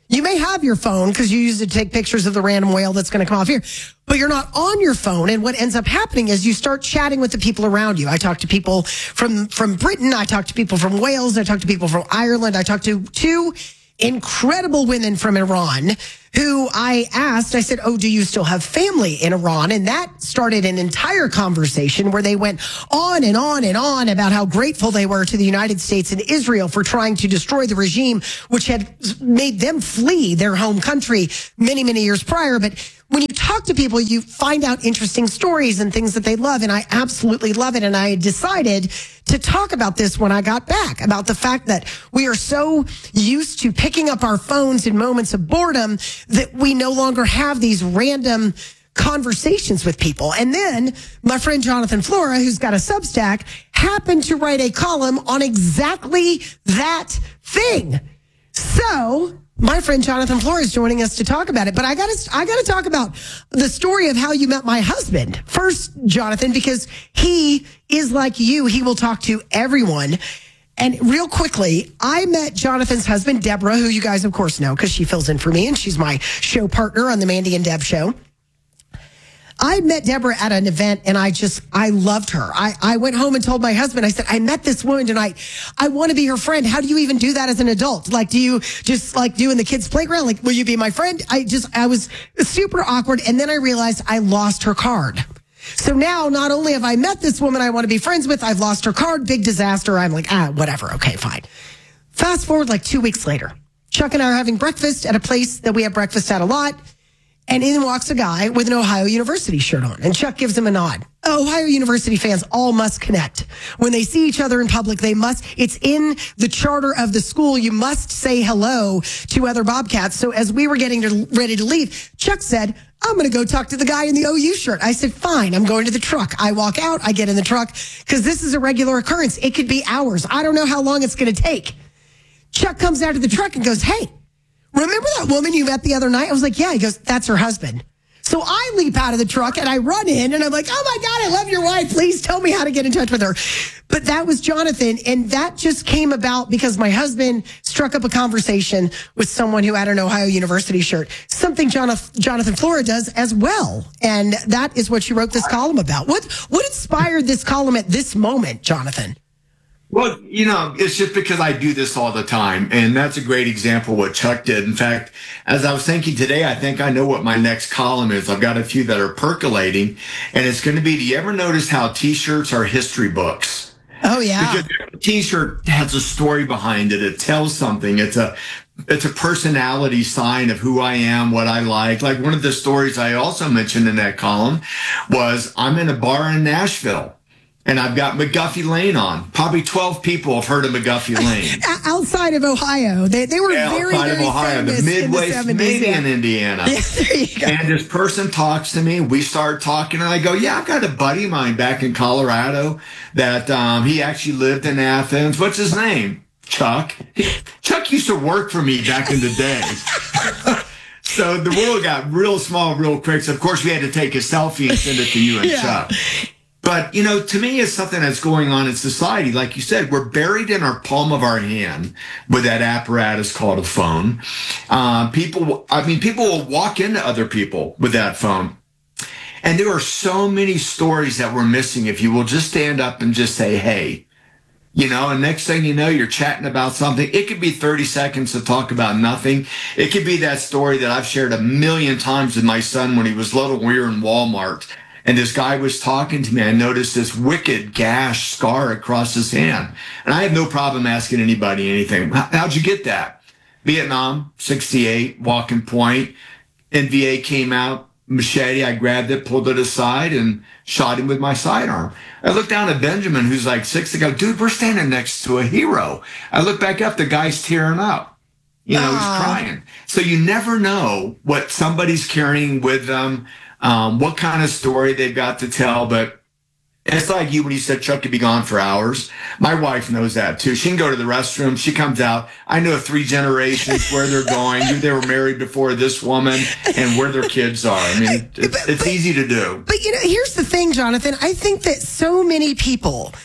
You may have your phone because you use it to take pictures of the random whale that's going to come off here, but you're not on your phone. And what ends up happening is you start chatting with the people around you. I talk to people from, from Britain. I talk to people from Wales. I talk to people from Ireland. I talk to two incredible women from Iran who I asked, I said, oh, do you still have family in Iran? And that started an entire conversation where they went on and on and on about how grateful they were to the United States and Israel for trying to destroy the regime, which had made them flee their home country many, many years prior. But when you talk to people, you find out interesting stories and things that they love. And I absolutely love it. And I decided to talk about this when I got back, about the fact that we are so used to picking up our phones in moments of boredom that we no longer have these random conversations with people. And then my friend Jonathan Flora, who's got a Substack, happened to write a column on exactly that thing. So my friend Jonathan Flora is joining us to talk about it. But I got to I got to talk about the story of how you met my husband first, Jonathan, because he is like you. He will talk to everyone. And real quickly, I met Jonathan's husband, Deborah, who you guys, of course, know because she fills in for me, and she's my show partner on the Mandy and Deb show. I met Deborah at an event, and I just, I loved her. I, I went home and told my husband, I said, I met this woman tonight. I want to be her friend. How do you even do that as an adult? Like, do you just like do in the kids' playground? Like, will you be my friend? I just, I was super awkward. And then I realized I lost her card. So now not only have I met this woman I want to be friends with, I've lost her card. Big disaster. I'm like, ah, whatever. Okay, fine. Fast forward like two weeks later. Chuck and I are having breakfast at a place that we have breakfast at a lot. And in walks a guy with an Ohio University shirt on. And Chuck gives him a nod. Ohio University fans all must connect. When they see each other in public, they must, it's in the charter of the school. You must say hello to other Bobcats. So as we were getting to, ready to leave, Chuck said, I'm going to go talk to the guy in the O U shirt. I said, fine, I'm going to the truck. I walk out, I get in the truck because this is a regular occurrence. It could be hours. I don't know how long it's going to take. Chuck comes out of the truck and goes, hey, remember that woman you met the other night? I was like, yeah. He goes, that's her husband. So I leap out of the truck and I run in and I'm like, oh my God, I love your wife. Please tell me how to get in touch with her. But that was Jonathan. And that just came about because my husband struck up a conversation with someone who had an Ohio University shirt, something Jonathan, Jonathan Flora does as well. And that is what you wrote this column about. What, what inspired this column at this moment, Jonathan? Well, you know, it's just because I do this all the time. And that's a great example of what Chuck did. In fact, as I was thinking today, I think I know what my next column is. I've got a few that are percolating. And it's going to be, do you ever notice how T-shirts are history books? Oh, yeah. Because every T-shirt has a story behind it. It tells something. It's a it's a personality sign of who I am, what I like. Like one of the stories I also mentioned in that column was I'm in a bar in Nashville. And I've got McGuffey Lane on. Probably twelve people have heard of McGuffey Lane. Outside of Ohio. They they were yeah, very, outside very of Ohio, the Midwest, in the maybe yeah. in Indiana. Yeah, there you go. And this person talks to me. We start talking, and I go, yeah, I've got a buddy of mine back in Colorado that um, he actually lived in Athens. What's his name? Chuck. He, Chuck used to work for me back in the day. So the world got real small real quick. So, of course, we had to take a selfie and send it to you and yeah. Chuck. But, you know, to me, it's something that's going on in society. Like you said, we're buried in our palm of our hand with that apparatus called a phone. Uh, people, I mean, people will walk into other people with that phone. And there are so many stories that we're missing if you will just stand up and just say, hey, you know, and next thing you know, you're chatting about something. It could be thirty seconds to talk about nothing. It could be that story that I've shared a million times with my son when he was little. We were in Walmart. And this guy was talking to me. I noticed this wicked gash scar across his hand. And I have no problem asking anybody anything. How'd you get that? Vietnam, sixty-eight, walking point. N V A came out, machete. I grabbed it, pulled it aside, and shot him with my sidearm. I looked down at Benjamin, who's like six, and go, dude, we're standing next to a hero. I look back up, the guy's tearing up. You know, he's crying. So you never know what somebody's carrying with them. Um, what kind of story they've got to tell, but it's like you when you said Chuck could be gone for hours. My wife knows that too. She can go to the restroom. She comes out. I know three generations where they're going. They were married before this woman and where their kids are. I mean, it's, it's easy to do. But, you know, here's the thing, Jonathan. I think that so many people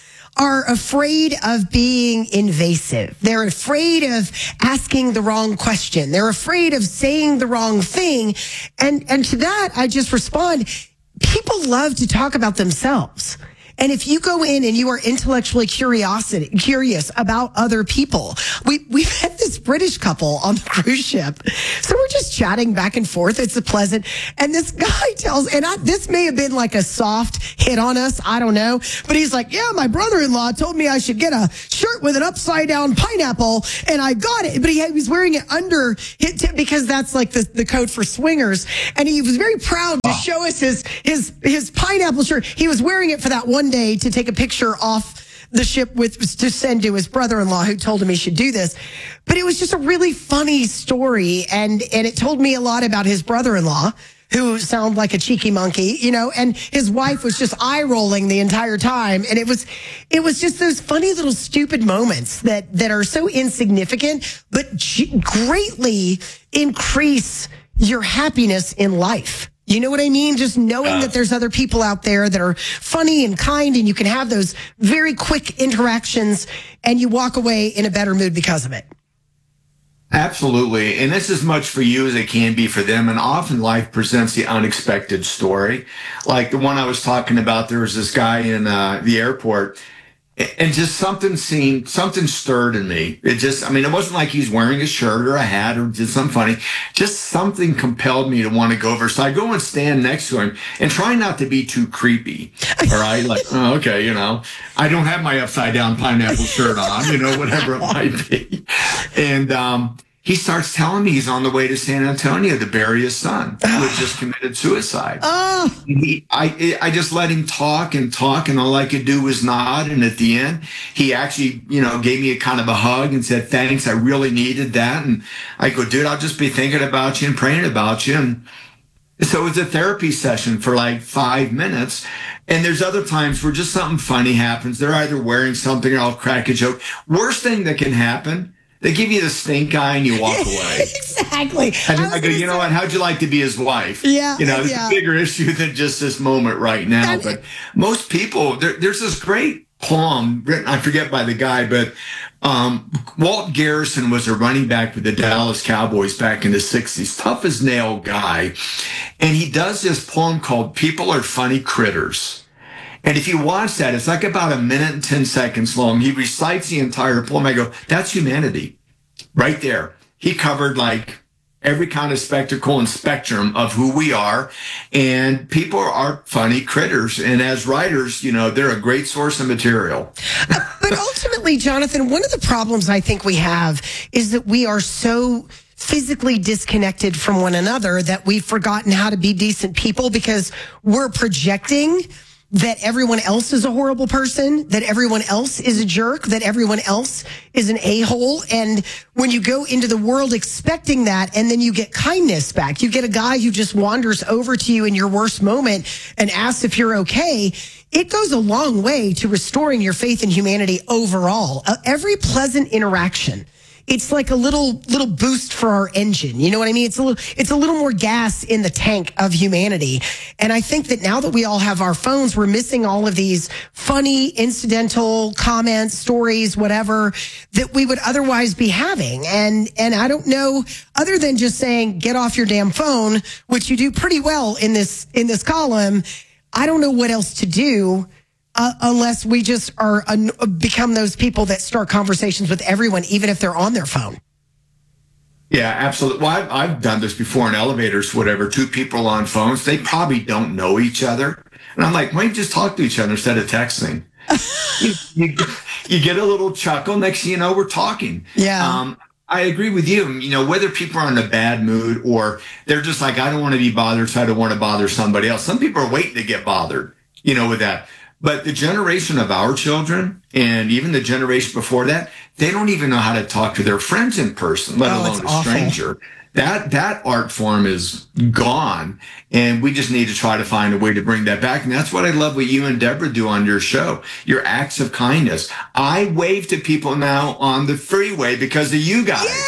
are afraid of being invasive. They're afraid of asking the wrong question. They're afraid of saying the wrong thing. And, and to that, I just respond, people love to talk about themselves. And if you go in and you are intellectually curiosity, curious about other people, we, we met this British couple on the cruise ship. So we're just chatting back and forth. It's a pleasant. And this guy tells, and I, this may have been like a soft hit on us. I don't know. But he's like, yeah, my brother-in-law told me I should get a shirt with an upside down pineapple. And I got it. But he, he was wearing it under his tip because that's like the, the code for swingers. And he was very proud to show us his, his, his pineapple shirt. He was wearing it for that one day to take a picture off the ship with to send to his brother-in-law who told him he should do this. But it was just a really funny story, and and it told me a lot about his brother-in-law, who sounded like a cheeky monkey, you know, and his wife was just eye rolling the entire time. And it was it was just those funny little stupid moments that that are so insignificant but g- greatly increase your happiness in life. You know what I mean? Just knowing that there's other people out there that are funny and kind, and you can have those very quick interactions and you walk away in a better mood because of it. Absolutely. And it's as much for you as it can be for them. And often life presents the unexpected story. Like the one I was talking about, there was this guy in uh, the airport. And just something seemed, something stirred in me. It just, I mean, it wasn't like he's wearing a shirt or a hat or did something funny. Just something compelled me to want to go over. So I go and stand next to him and try not to be too creepy. All right. Like, oh, okay, you know, I don't have my upside down pineapple shirt on, you know, whatever it might be. And, um, he starts telling me he's on the way to San Antonio to bury his son, who had just committed suicide. Oh. He, I, I just let him talk and talk, and all I could do was nod. And at the end, he actually, you know, gave me a kind of a hug and said, thanks, I really needed that. And I go, dude, I'll just be thinking about you and praying about you. And so it was a therapy session for like five minutes. And there's other times where just something funny happens. They're either wearing something or I'll crack a joke. Worst thing that can happen, they give you the stink eye and you walk away. Exactly. And I, I go, you know what? How'd you like to be his wife? Yeah. You know, it's yeah. a bigger issue than just this moment right now. And, but most people, there, there's this great poem written, I forget by the guy, but um, Walt Garrison was a running back with the Dallas Cowboys back in the sixties. Tough as nail guy. And he does this poem called People Are Funny Critters. And if you watch that, it's like about a minute and ten seconds long. He recites the entire poem. I go, that's humanity right there. He covered like every kind of spectacle and spectrum of who we are. And people are funny critters. And as writers, you know, they're a great source of material. Uh, but ultimately, Jonathan, one of the problems I think we have is that we are so physically disconnected from one another that we've forgotten how to be decent people because we're projecting that everyone else is a horrible person, that everyone else is a jerk, that everyone else is an a-hole. And when you go into the world expecting that, and then you get kindness back, you get a guy who just wanders over to you in your worst moment and asks if you're okay, it goes a long way to restoring your faith in humanity overall. Uh, every pleasant interaction, it's like a little little boost for our engine. You know what I mean? It's a little it's a little more gas in the tank of humanity. And I think that now that we all have our phones, we're missing all of these funny, incidental comments, stories, whatever, that we would otherwise be having. And and I don't know, other than just saying, get off your damn phone, which you do pretty well in this in this column, I don't know what else to do. Uh, unless we just are uh, become those people that start conversations with everyone, even if they're on their phone. Yeah, absolutely. Well, I've, I've done this before in elevators, whatever, two people on phones, they probably don't know each other. And I'm like, why don't you just talk to each other instead of texting? you, you, you get a little chuckle. Next thing you know, we're talking. Yeah. Um, I agree with you. You know, whether people are in a bad mood or they're just like, I don't want to be bothered, so I don't want to bother somebody else. Some people are waiting to get bothered, you know, with that. But the generation of our children and even the generation before that, they don't even know how to talk to their friends in person, let oh, alone a stranger. That that art form is gone, and we just need to try to find a way to bring that back. And that's what I love what you and Deborah do on your show, your acts of kindness. I wave to people now on the freeway because of you guys. Yay!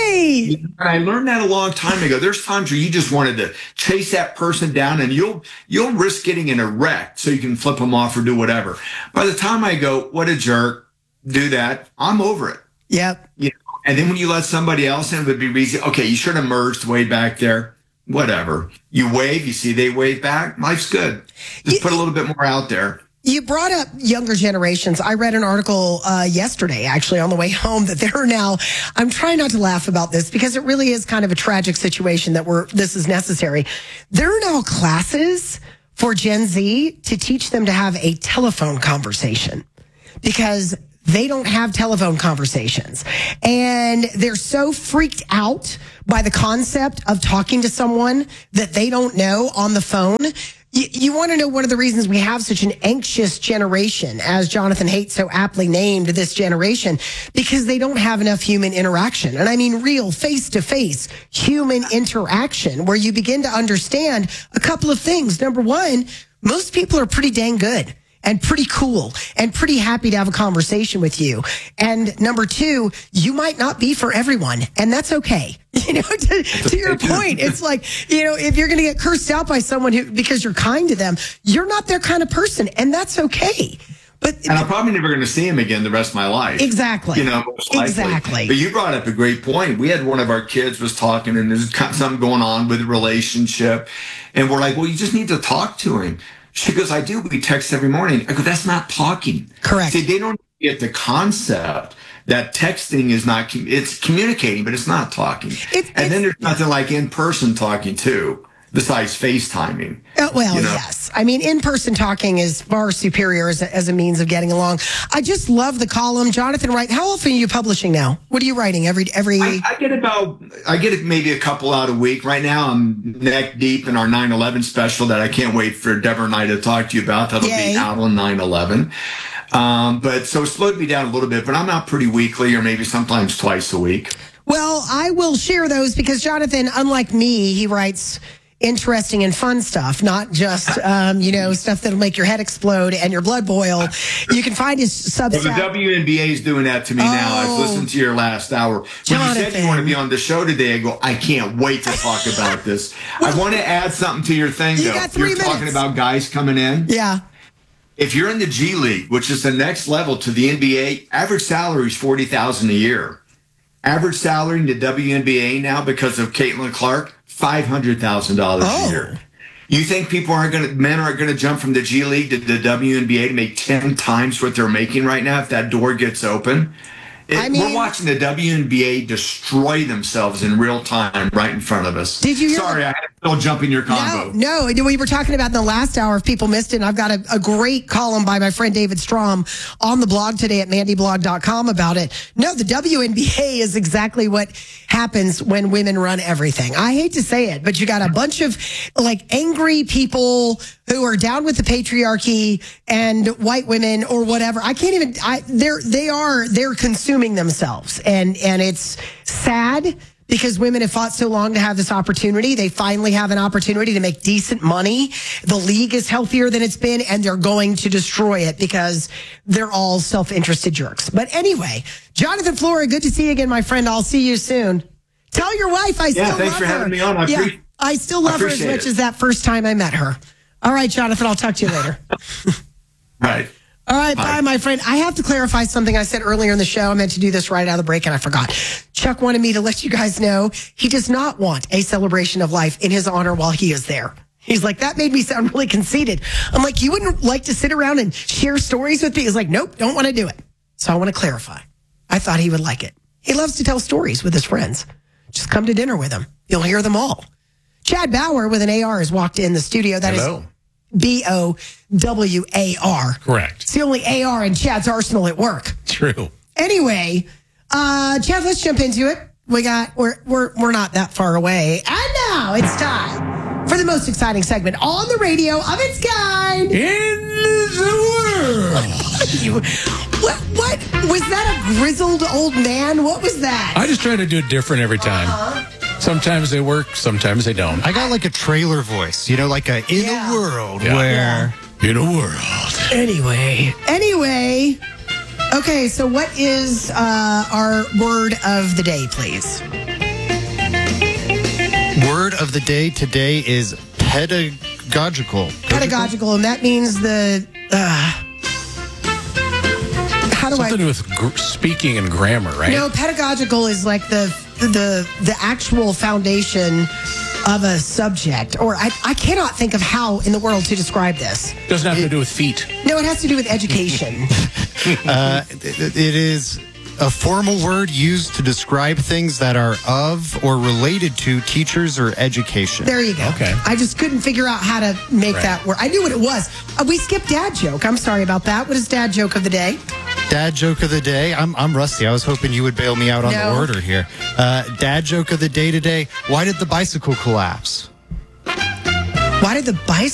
Right. And I learned that a long time ago. There's times where you just wanted to chase that person down, and you'll you'll risk getting in a wreck so you can flip them off or do whatever. By the time I go, what a jerk, do that, I'm over it. Yep. You know? And then when you let somebody else in, it would be easy. Okay, you should have merged way back there. Whatever. You wave, you see they wave back. Life's good. Just you, put a little bit more out there. You brought up younger generations. I read an article uh, yesterday, actually, on the way home, that there are now, I'm trying not to laugh about this because it really is kind of a tragic situation that we're, this is necessary. There are now classes for Gen Z to teach them to have a telephone conversation because they don't have telephone conversations. And they're so freaked out by the concept of talking to someone that they don't know on the phone. You, you want to know one of the reasons we have such an anxious generation, as Jonathan Haidt so aptly named this generation, because they don't have enough human interaction. And I mean real face-to-face human interaction where you begin to understand a couple of things. Number one, most people are pretty dang good and pretty cool and pretty happy to have a conversation with you. And number two, you might not be for everyone, and that's okay. You know, to, to your point, it's like, you know, if you're going to get cursed out by someone who, because you're kind to them, you're not their kind of person, and that's okay. But and I'm probably never going to see him again the rest of my life. Exactly. You know, most likely. Exactly. But you brought up a great point. We had one of our kids was talking, and there's something going on with the relationship, and we're like, well, you just need to talk to him. She goes, I do. We text every morning. I go, that's not talking. Correct. See, they don't get the concept that texting is not, it's communicating, but it's not talking. It, and then there's nothing like in-person talking, too, besides FaceTiming. Uh, well, you know? Yes. I mean, in-person talking is far superior as a, as a means of getting along. I just love the column. Jonathan Wright, how often are you publishing now? What are you writing every... every? I, I get about, I get maybe a couple out a week. Right now, I'm neck deep in our nine eleven special that I can't wait for Deborah and I to talk to you about. That'll Yay. be out on nine eleven. Um, but so it slowed me down a little bit, but I'm out pretty weekly or maybe sometimes twice a week. Well, I will share those because Jonathan, unlike me, he writes interesting and fun stuff, not just, um, you know, stuff that'll make your head explode and your blood boil. You can find his Substack. Well, the W N B A is doing that to me oh, now. I've listened to your last hour. When Jonathan. You said you want to be on the show today, I go, I can't wait to talk about this. well, I want to add something to your thing, you though. Got three You're minutes. talking about guys coming in. Yeah. If you're in the G League, which is the next level to the N B A, average salary is forty thousand dollars a year. Average salary in the W N B A now, because of Caitlin Clark, five hundred thousand dollars oh. a year. You think people aren't going to, men aren't going to jump from the G League to the W N B A to make ten times what they're making right now if that door gets open? It, I mean, we're watching the W N B A destroy themselves in real time right in front of us. Did you hear Sorry, the- I had to still jump in your combo. No, no, we were talking about in the last hour. If people missed it, and I've got a, a great column by my friend David Strom on the blog today at mandy blog dot com about it. No, the W N B A is exactly what happens when women run everything. I hate to say it, but you got a bunch of like angry people who are down with the patriarchy and white women or whatever. I can't even, I, they're, they are, they're consuming themselves. And, and it's sad because women have fought so long to have this opportunity. They finally have an opportunity to make decent money. The league is healthier than it's been, and they're going to destroy it because they're all self-interested jerks. But anyway, Jonathan Flora, good to see you again, my friend. I'll see you soon. Tell your wife I yeah, still love her. thanks for having me on. I, yeah, pre- I still love I her as much it. as that first time I met her. All right, Jonathan, I'll talk to you later. Right. All right, bye. bye, my friend. I have to clarify something I said earlier in the show. I meant to do this right out of the break, and I forgot. Chuck wanted me to let you guys know he does not want a celebration of life in his honor while he is there. He's like, that made me sound really conceited. I'm like, you wouldn't like to sit around and share stories with me? He's like, nope, don't want to do it. So I want to clarify. I thought he would like it. He loves to tell stories with his friends. Just come to dinner with him. You'll hear them all. Chad Bauer with an A R has walked in the studio. That Hello. is B O W A R. Correct. It's the only A R in Chad's arsenal at work. True. Anyway, uh, Chad, let's jump into it. We got, we're, we're, we're not that far away. And now it's time for the most exciting segment on the radio of its kind in the world. you, what, what was that? A grizzled old man? What was that? I just try to do it different every time. Uh-huh. Sometimes they work, sometimes they don't. I got like a trailer voice, you know, like a in Yeah. a world Yeah. where... In a world. Anyway, anyway. Okay, so what is uh, our word of the day, please? word of the day today is pedagogical. Pedagogical, and that means the. Uh, how do Something I? to do with gr- speaking and grammar, right? No, pedagogical is like the the the actual foundation of a subject, or I, I cannot think of how in the world to describe this. Doesn't have it, to do with feet. No, it has to do with education. uh, it, it is a formal word used to describe things that are of or related to teachers or education. There you go. Okay. I just couldn't figure out how to make Right. that work. I knew what it was. Uh, we skipped dad joke. I'm sorry about that. What is dad joke of the day? Dad joke of the day. I'm I'm rusty. I was hoping you would bail me out on No. the order here. Uh, dad joke of the day today. Why did the bicycle collapse? Why did the bicycle